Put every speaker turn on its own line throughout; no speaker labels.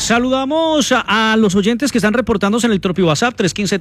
Saludamos a los oyentes que están reportándose en el Tropio WhatsApp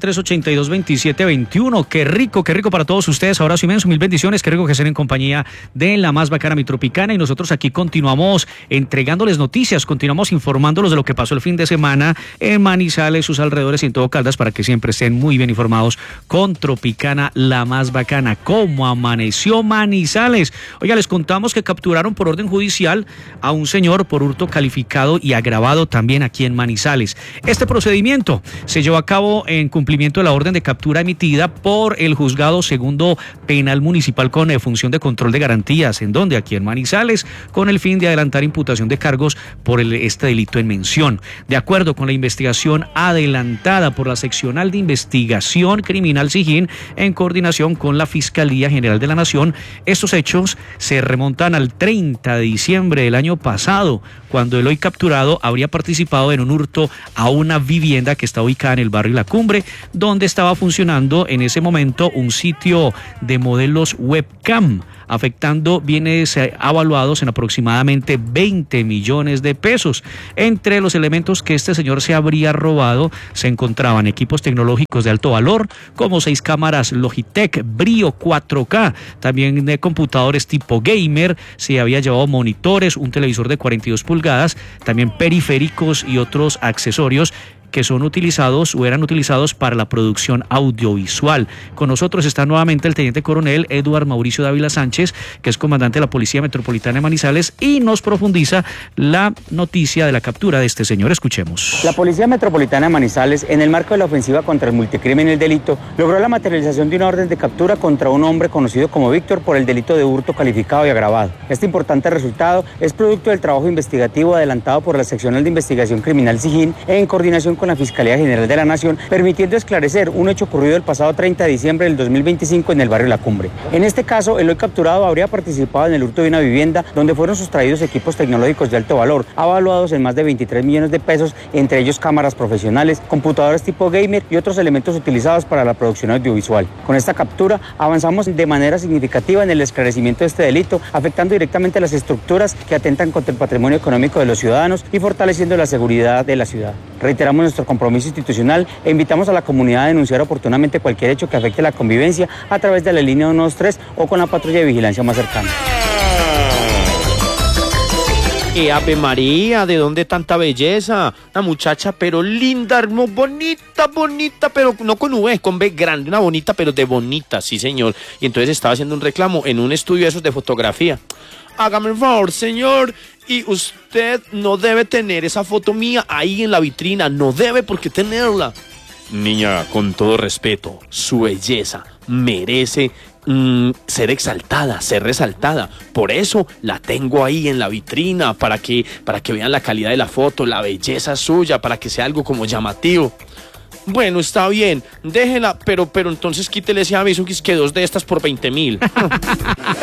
315-382-2721. Qué rico para todos ustedes. Abrazo inmenso, mil bendiciones. Qué rico que estén en compañía de la más bacana, mi Tropicana. Y nosotros aquí continuamos entregándoles noticias, continuamos informándolos de lo que pasó el fin de semana en Manizales, sus alrededores y en todo Caldas, para que siempre estén muy bien informados con Tropicana, la más bacana. ¿Cómo amaneció Manizales? Oiga, les contamos que capturaron por orden judicial a un señor por hurto calificado y agravado también aquí en Manizales. Este procedimiento se llevó a cabo en cumplimiento de la orden de captura emitida por el Juzgado Segundo Penal Municipal con función de control de garantías, en donde aquí en Manizales, con el fin de adelantar imputación de cargos por este delito en mención. De acuerdo con la investigación adelantada por la Seccional de Investigación Criminal SIJIN, en coordinación con la Fiscalía General de la Nación, estos hechos se remontan al 30 de diciembre del año pasado, cuando el hoy capturado habría participado en un hurto a una vivienda que está ubicada en el barrio La Cumbre, donde estaba funcionando en ese momento un sitio de modelos webcam, afectando bienes avaluados en aproximadamente 20 millones de pesos. Entre los elementos que este señor se habría robado se encontraban equipos tecnológicos de alto valor, como 6 cámaras Logitech Brio 4K, también de computadores tipo gamer, se había llevado monitores, un televisor de 42 pulgadas, también periféricos y otros accesorios que son utilizados o eran utilizados para la producción audiovisual. Con nosotros está nuevamente el teniente coronel Eduardo Mauricio Dávila Sánchez, que es comandante de la Policía Metropolitana de Manizales, y nos profundiza la noticia de la captura de este señor. Escuchemos.
La Policía Metropolitana de Manizales, en el marco de la ofensiva contra el multicrimen y el delito, logró la materialización de una orden de captura contra un hombre conocido como Víctor por el delito de hurto calificado y agravado. Este importante resultado es producto del trabajo investigativo adelantado por la Seccional de Investigación Criminal SIJIN en coordinación con la Fiscalía General de la Nación, permitiendo esclarecer un hecho ocurrido el pasado 30 de diciembre del 2025 en el barrio La Cumbre. En este caso, el hoy capturado habría participado en el hurto de una vivienda donde fueron sustraídos equipos tecnológicos de alto valor, avaluados en más de 23 millones de pesos, entre ellos cámaras profesionales, computadores tipo gamer y otros elementos utilizados para la producción audiovisual. Con esta captura avanzamos de manera significativa en el esclarecimiento de este delito, afectando directamente las estructuras que atentan contra el patrimonio económico de los ciudadanos y fortaleciendo la seguridad de la ciudad. Reiteramos nuestro compromiso institucional e invitamos a la comunidad a denunciar oportunamente cualquier hecho que afecte la convivencia a través de la línea 123 o con la patrulla de vigilancia más cercana.
Ave María, ¿de dónde tanta belleza? Una muchacha pero linda, bonita, pero no con V, con B grande, una bonita pero de bonita, sí señor. Y entonces estaba haciendo un reclamo en un estudio de esos de fotografía. Hágame el favor, señor, y usted no debe tener esa foto mía ahí en la vitrina, no debe por qué tenerla. Niña, con todo respeto, su belleza merece ser exaltada, ser resaltada. Por eso la tengo ahí en la vitrina, para que vean la calidad de la foto, la belleza suya, para que sea algo como llamativo. Bueno, está bien, déjela, pero entonces quítele ese aviso que 2 de estas por 20.000.